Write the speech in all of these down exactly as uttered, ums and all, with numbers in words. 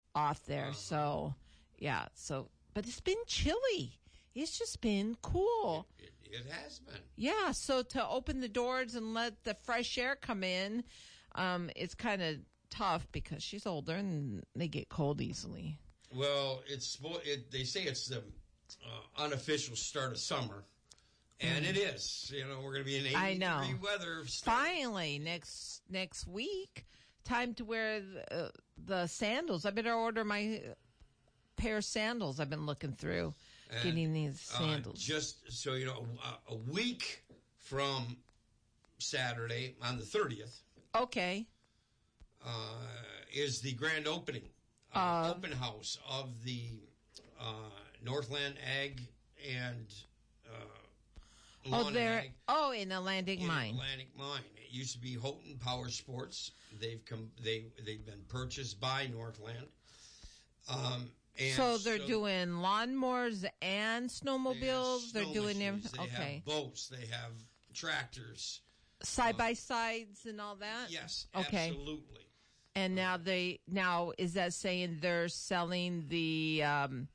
off there. Uh-huh. So, yeah. So, but it's been chilly. It's just been cool. It, it, it has been. Yeah. So to open the doors and let the fresh air come in, um, it's kind of tough because she's older and they get cold easily. Well, it's it, they say it's the uh, unofficial start of summer. And it is. You know, we're going to be in eighty degree weather. Finally, next next week, time to wear the, uh, the sandals. I better order my pair of sandals. I've been looking through, and, getting these sandals. Uh, just so you know, a, a week from Saturday on the thirtieth. Okay. Uh, is the grand opening, uh, uh, open house of the uh, Northland Ag and. Uh, Oh, there! Oh, in Atlantic in Mine. Atlantic Mine. It used to be Houghton Power Sports. They've come. They they've been purchased by Northland. Um, and so they're so doing lawnmowers and snowmobiles. They they're doing everything. They okay. have boats. They have tractors, side by sides, and all that. Yes, okay. Absolutely. And now um, they now is that saying they're selling the um,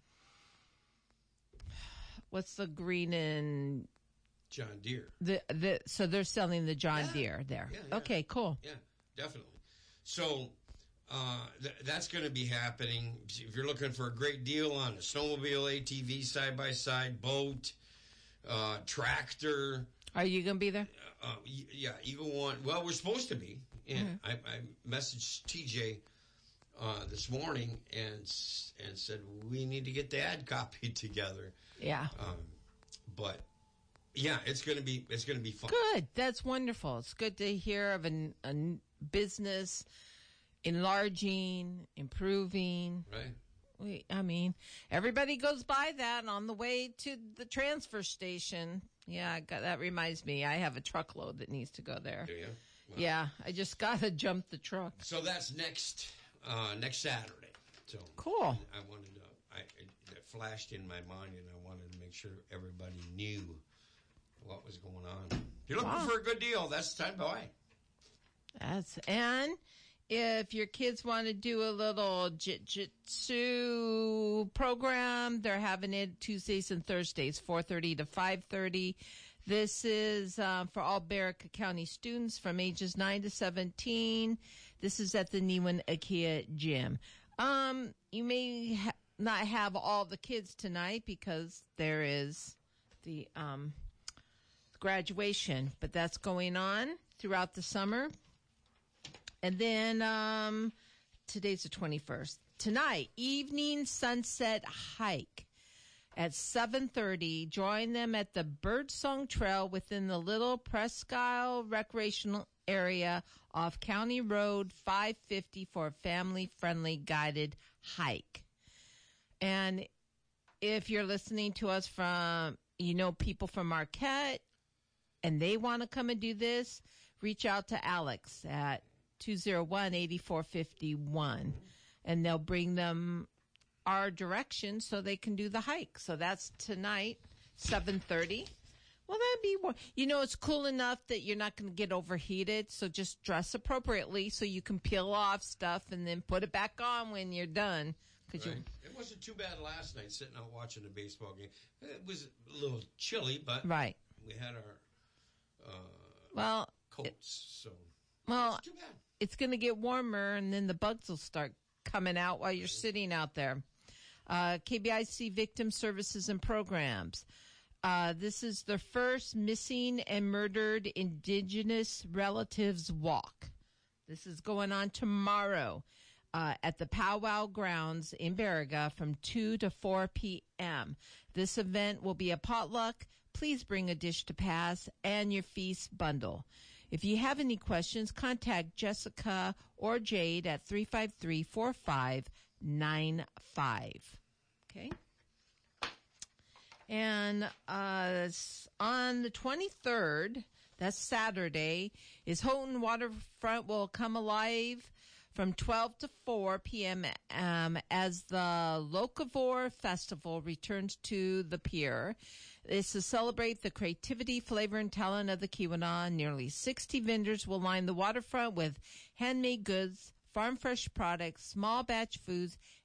what's the green and John Deere. The the so they're selling the John yeah. Deere there. Yeah, yeah. Okay, cool. Yeah, definitely. So uh, th- that's going to be happening. If you're looking for a great deal on a snowmobile, A T V, side by side, boat, uh, tractor. Are you going to be there? Uh, uh, yeah, Eagle One. Well, we're supposed to be. Yeah, mm-hmm. I, I messaged T J uh, this morning and and said we need to get the ad copy together. Yeah. Um, but. Yeah, it's going to be it's going to be fun. Good. That's wonderful. It's good to hear of an, a business enlarging, improving. Right. We, I mean, everybody goes by that on the way to the transfer station. Yeah, I got, that reminds me. I have a truckload that needs to go there. Do you? Wow. Yeah, I just got to jump the truck. So that's next uh, next Saturday. So cool. I, I wanted to. I it, it flashed in my mind, and I wanted to make sure everybody knew what was going on. If you're looking wow. for a good deal, that's the time to buy. That's and if your kids want to do a little jiu-jitsu program, they're having it Tuesdays and Thursdays, four thirty to five thirty. This is uh, for all Barrack County students from ages nine to seventeen. This is at the Newen IKEA gym. Um, you may ha- not have all the kids tonight because there is the um. graduation, but that's going on throughout the summer. And then um, today's the twenty-first. Tonight, evening sunset hike at seven thirty. Join them at the Birdsong Trail within the Little Presque Isle Recreational Area off County Road five fifty for a family-friendly guided hike. And if you're listening to us from, you know, people from Marquette, and they want to come and do this, reach out to Alex at two oh one, eight four five one, and they'll bring them our direction so they can do the hike. So that's tonight, seven thirty. Well, that'd be more. You know, it's cool enough that you're not going to get overheated, so just dress appropriately so you can peel off stuff and then put it back on when you're done. Right. You, it wasn't too bad last night sitting out watching the baseball game. It was a little chilly, but right. we had our Uh, well, coats, it, so well, it's too bad. It's going to get warmer, and then the bugs will start coming out while you're sitting out there. Uh, K B I C Victim Services and Programs. Uh, this is the first missing and murdered Indigenous relatives walk. This is going on tomorrow uh, at the Powwow Grounds in Baraga from two to four p.m. This event will be a potluck. Please bring a dish to pass and your feast bundle. If you have any questions, contact Jessica or Jade at three five three, four five nine five. Okay? And uh, on the twenty-third, that's Saturday, is Houghton Waterfront will come alive from twelve to four p.m. Um, as the Locavore Festival returns to the pier. It's to celebrate the creativity, flavor, and talent of the Keweenaw. Nearly sixty vendors will line the waterfront with handmade goods, farm fresh products, small batch foods,